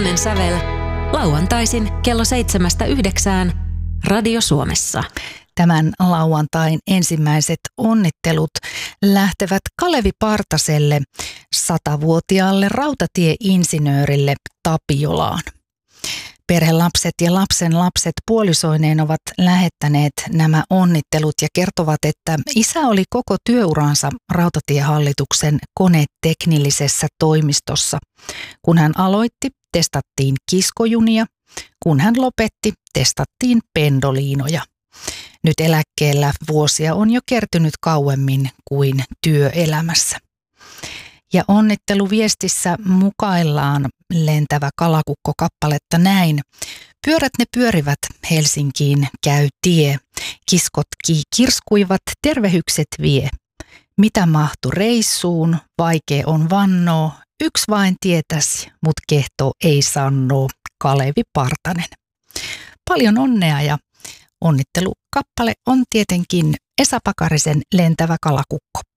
Onnensävel. Lauantaisin kello 7-9 Radio Suomessa. Tämän lauantain ensimmäiset onnittelut lähtevät Kalevi Partaselle, 100-vuotiaalle rautatieinsinöörille Tapiolaan. Perhelapset ja lapsenlapset puolisoineen ovat lähettäneet nämä onnittelut ja kertovat, että isä oli koko työuransa Rautatiehallituksen koneteknillisessä toimistossa. Kun hän aloitti, testattiin kiskojunia. Kun hän lopetti, testattiin pendoliinoja. Nyt eläkkeellä vuosia on jo kertynyt kauemmin kuin työelämässä. Ja onnitteluviestissä mukaillaan Lentävä kalakukko-kappaletta näin. Pyörät ne pyörivät, Helsinkiin käy tie. Kiskot kirskuivat, tervehykset vie. Mitä mahtu reissuun, vaikea on vannoo. Yksi vain tietäs, mut kehto ei sannoo. Kalevi Partanen. Paljon onnea ja onnittelukappale on tietenkin Esa Pakarisen Lentävä kalakukko.